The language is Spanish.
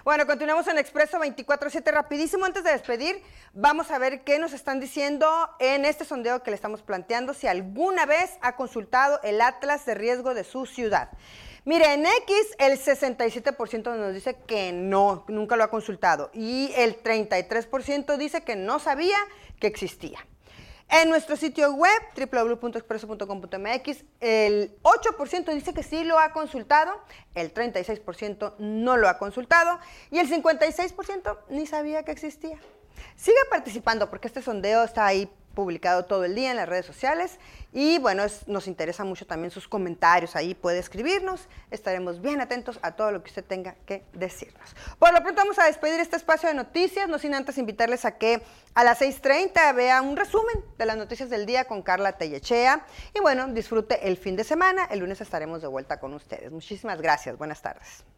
Bueno, continuamos en Expreso 24/7. Rapidísimo, antes de despedir, vamos a ver qué nos están diciendo en este sondeo que le estamos planteando, si alguna vez ha consultado el Atlas de Riesgo de su ciudad. Mire, en X el 67% nos dice que no, nunca lo ha consultado, y el 33% dice que no sabía que existía. En nuestro sitio web, www.expreso.com.mx, el 8% dice que sí lo ha consultado, el 36% no lo ha consultado y el 56% ni sabía que existía. Siga participando porque este sondeo está ahí publicado todo el día en las redes sociales y bueno, nos interesa mucho también sus comentarios, ahí puede escribirnos, estaremos bien atentos a todo lo que usted tenga que decirnos. Por lo pronto vamos a despedir este espacio de noticias, no sin antes invitarles a que a las 6:30 vea un resumen de las noticias del día con Carla Tellechea y bueno, disfrute el fin de semana, el lunes estaremos de vuelta con ustedes. Muchísimas gracias, buenas tardes.